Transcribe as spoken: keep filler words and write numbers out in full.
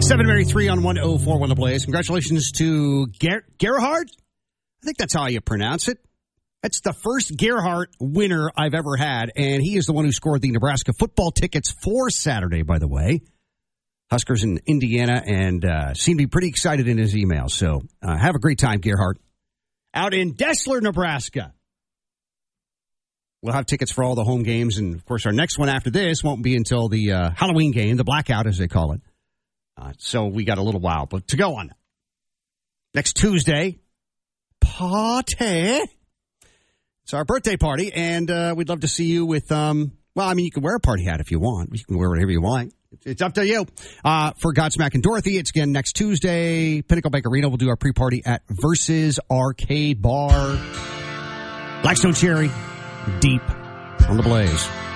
seven Mary three on one oh four one The Blaze. Congratulations to Ger- Gerhard. I think that's how you pronounce it. That's the first Gerhard winner I've ever had, and he is the one who scored the Nebraska football tickets for Saturday, by the way. Huskers in Indiana, and uh, seemed to be pretty excited in his email. So uh, have a great time, Gerhard. Out in Dessler, Nebraska. We'll have tickets for all the home games, and, of course, our next one after this won't be until the uh, Halloween game, the blackout, as they call it. Uh, so we got a little while but to go on that. Next Tuesday, party. It's our birthday party, and uh, we'd love to see you with, um, well, I mean, you can wear a party hat if you want. You can wear whatever you want. It's, it's up to you. Uh, for Godsmack and Dorothy, it's again next Tuesday. Pinnacle Bank Arena. We'll do our pre-party at Versus Arcade Bar. Blackstone Cherry, deep on the Blaze.